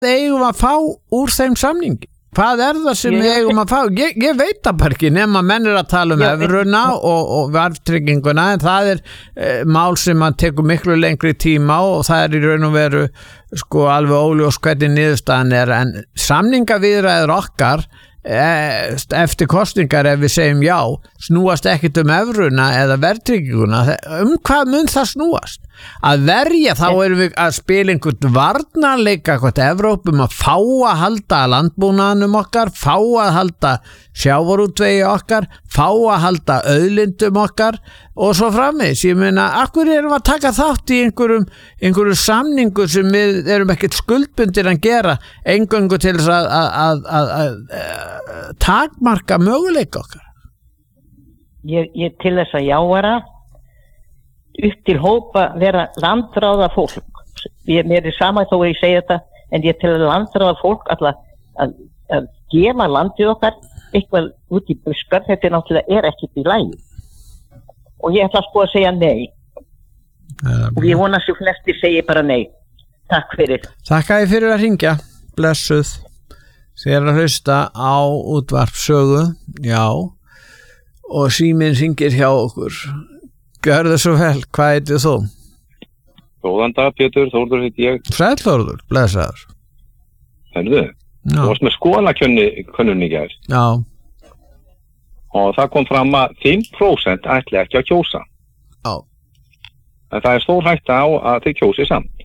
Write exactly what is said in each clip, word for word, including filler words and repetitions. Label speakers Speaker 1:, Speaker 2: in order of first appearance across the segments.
Speaker 1: eigum að fá úr þeim samningi? Hvað er það sem ég, við eigum að fá? Ég, ég veit það bara ekki nema menn er að tala um evruna og, og verðtrygginguna en það er eh, mál sem að tekur miklu lengri tíma og það er í raun og veru sko alveg óljós hvernig niðurstaðan er en samningaviðræður okkar eh, eftir kosningar ef við segjum já snúast ekkit um evruna eða verðtrygginguna um hvað mun það snúast? Að verja þá erum við að spila einhvern varnarleika hvort Evrópum að fá að halda landbúnaðanum okkar, fá að halda sjávarútvegi okkar, fá að halda auðlindum okkar og svo framvegis. Ég meina, akkur erum við að taka þátt í einhverjum, einhverjum samningu sem við erum ekkert skuldbundir að gera eingöngu til þess að, að, að, að, að takmarka möguleika okkar.
Speaker 2: Ég, ég til þess að jáara upp til hópa vera landráða fólk ég, mér er sama þó að ég segi þetta en ég til að landráða fólk alla, að, að gefa landið okkar eitthvað út í buskar þetta er náttúrulega er ekkert í lagi og ég ætla að sko að segja nei
Speaker 1: ja,
Speaker 2: og ég vona sem flesti segi bara nei takk fyrir
Speaker 1: Takk að ég fyrir að hringja, blessuð þér að hlusta á útvarpssögu já og síminn hringir hjá okkur Gjörðu svo vel, hvað heitir þú?
Speaker 3: Góðan dag, Pétur, Þórður heiti ég.
Speaker 1: Sæll Þórður, blessaður.
Speaker 3: Herðu, þú varst með skólakönnun í gær.
Speaker 1: Já.
Speaker 3: Og það kom fram að fimm prósent ætli ekki að kjósa.
Speaker 1: Já.
Speaker 3: En það er stór hætta á að þau kjósi samt.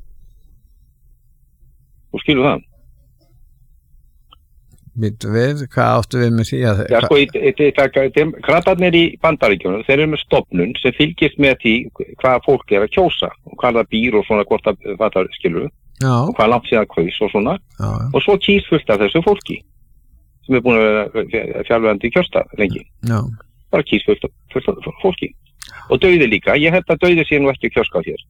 Speaker 3: Þú skilur það?
Speaker 1: Býttu við, hvað áttu við með því að
Speaker 3: Já, sko, kratarnir í Bandaríkjunum, þeir eru með stofnun sem fylgist með því hvað fólk er að kjósa og hvað það býr og svona hvort það skilur
Speaker 1: Já.
Speaker 3: og hvað langt sér að kaus og svona
Speaker 1: Já.
Speaker 3: og svo kýs fullt af þessu fólki sem er búin að vera fjárverandi kjörstað lengi.
Speaker 1: Já.
Speaker 3: Bara kýs fullt af, fullt af fólki. Og dauði líka, ég held að dauði sé nú ekki kjörskað hér.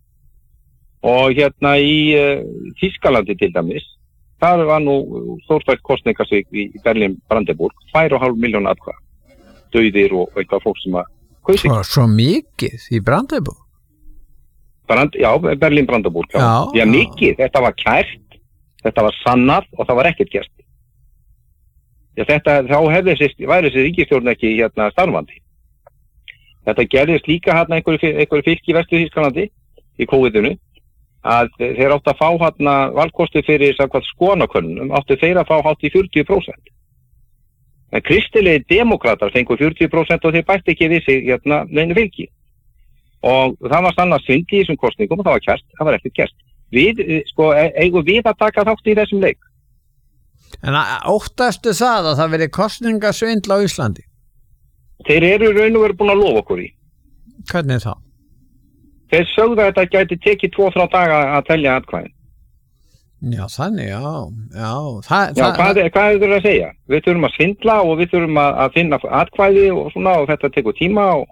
Speaker 3: Og hérna í uh, Þýskalandi til dæmis Það var nú stórtækt kostningasvik í Berlín-Brandenburg, tvær og hálf milljón atkvæða, dauðir og eitthvað fólk sem að kausi.
Speaker 1: Svo, svo mikið í Brandenburg?
Speaker 3: Brand, já, Berlín-Brandenburg, já.
Speaker 1: Já,
Speaker 3: já, mikið, þetta var kært, þetta var sannað og það var ekkert gert. Já, þetta, þá hefði þessi, væri þessi ríkisstjórn ekki hérna starfandi. Þetta gerðist líka hérna einhverju, einhverju fylki í Vestur-Þýskalandi í kóviðinu. Að þeir áttu að fá hérna valkosti fyrir samkvæmt skoðanakönnunum áttu þeir að fá hátt í fjörutíu prósent. En kristilegi demokratar fengu fjörutíu prósent og þeir bætti ekki við sig hérna neinu fylgi. Og það var sannað svindl í þessum kosningum og það var kært, það var ekkert gert. Við, sko, eigum við að taka þátt í þessum leik.
Speaker 1: En óttastu það að það verið kosningasvindl á Íslandi?
Speaker 3: Þeir eru raun og veru búin að lofa okkur í.
Speaker 1: Hvernig þá?
Speaker 3: Þeir sögðu að þetta gæti tekið tvo þrjá daga að telja atkvæðin.
Speaker 1: Já, þannig, já. Já, það,
Speaker 3: já
Speaker 1: það,
Speaker 3: hvað, hvað er þetta að segja? Við þurfum að svindla og við þurfum að, að finna atkvæði og svona og þetta tekur tíma og...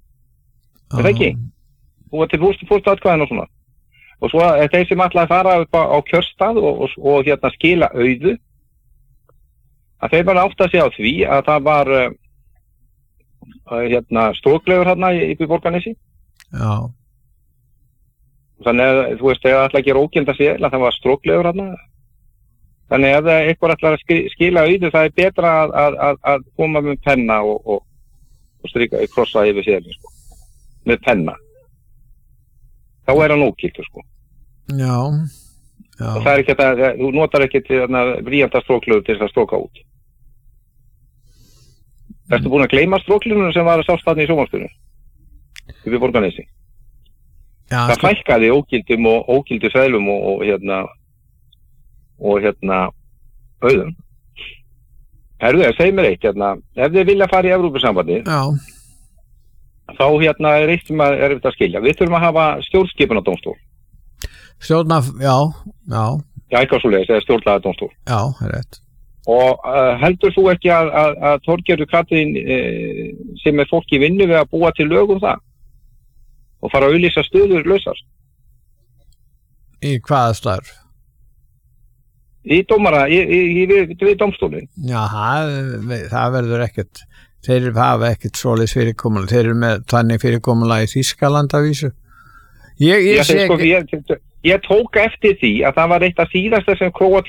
Speaker 3: Er það ekki? Þú ert til fúst, fúst atkvæðin og svona. Og svo er þeir sem ætla að fara upp á, á kjörstað og, og, og hérna skila auðu að þeir bara átta sig á því að það var uh, hérna stróklegur hérna í, í Borgarnesi.
Speaker 1: Já.
Speaker 3: Þannig að þú veist, þegar það ætla að gera ógilda sér, það var stróklegur hérna. Þannig að ef eitthvað ætla að skila auðu, það er betra að, að, að, að koma með penna og, og, og stryka, krossa yfir sér, sko. Með penna. Þá er hann ógildur, sko.
Speaker 1: Já. Já.
Speaker 3: Og það er ekki að, þú notar ekki til bríjanta stróklegur til þess að stróka út. Mm. Ertu búin að gleyma stróklegurinn sem var að sást þarna í sjónvarpinu? Upp í Borgarnesi?
Speaker 1: Já,
Speaker 3: það fælkaði ógildum og ógildu seðlum og, og hérna og hérna auðum. Herðu, segi mér eitt hérna, ef þið vilja fara í Evrópusambandið, þá hérna er eitt sem er eftir að skilja. Við þurfum að hafa stjórnskipunardómstól.
Speaker 1: Stjórna, já, já.
Speaker 3: Já, eitthvað svoleiðis, eða stjórnlagadómstól.
Speaker 1: Já, er rétt.
Speaker 3: Og uh, heldur þú ekki að, að, að Þorgerður Katrín uh, sem er fólk í vinnu við að búa til lög um það? Og fara að auglýsa stöður lausar.
Speaker 1: Í hvaða starf?
Speaker 3: Í dómara, í, í, í, við, við dómstólinn.
Speaker 1: Já, það, það verður ekkert, þeir hafa ekkert svoleiðis fyrirkomulag, þeir eru með þannig fyrirkomulag í Þýskaland að vísu. Ég, ég
Speaker 3: Já,
Speaker 1: sé
Speaker 3: sko,
Speaker 1: ekki...
Speaker 3: Ég, ég tók eftir því að það var eitt af síðasta sem Króatía